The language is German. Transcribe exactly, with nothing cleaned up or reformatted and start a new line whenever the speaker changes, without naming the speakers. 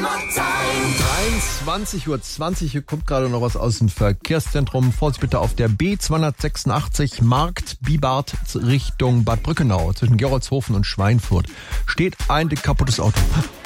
dreiundzwanzig Uhr zwanzig, hier kommt gerade noch was aus dem Verkehrszentrum. Vorsicht bitte auf der B zweihundertsechsundachtzig Markt Bibart Richtung Bad Brückenau. Zwischen Gerolzhofen und Schweinfurt steht ein kaputtes Auto.